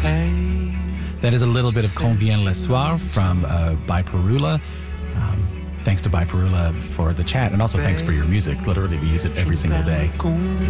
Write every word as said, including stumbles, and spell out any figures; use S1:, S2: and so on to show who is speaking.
S1: That is a little bit of Quand vient le soir from uh, By Perula. Um, thanks to By Perula for the chat, and also thanks for your music. Literally, we use it every single day.